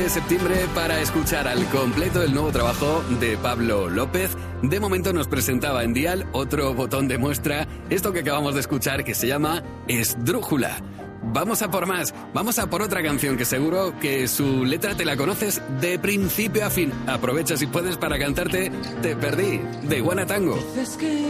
de septiembre para escuchar al completo el nuevo trabajo de Pablo López. De momento nos presentaba en Dial otro botón de muestra, esto que acabamos de escuchar que se llama Esdrújula. Vamos a por más, vamos a por otra canción que seguro que su letra te la conoces de principio a fin. Aprovecha si puedes para cantarte Te perdí, de Iguana Tango.